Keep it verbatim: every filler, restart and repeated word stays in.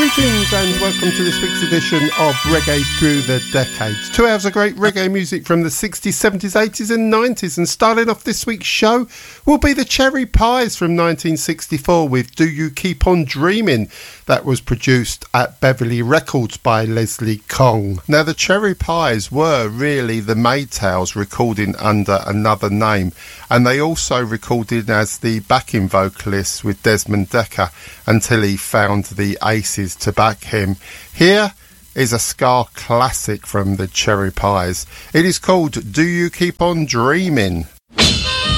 Greetings and welcome to this week's edition of Reggae Through the Decades. Two hours of great reggae music from the sixties, seventies, eighties and nineties. And starting off this week's show will be the Cherry Pies from nineteen sixty-four with Do You Keep On Dreaming. That was produced at Beverly Records by Leslie Kong. Now the Cherry Pies were really the Maytals recording under another name, and they also recorded as the backing vocalists with Desmond Dekker until he found the Aces to back him. Here is a ska classic from the Cherry Pies. It is called Do You Keep On Dreaming.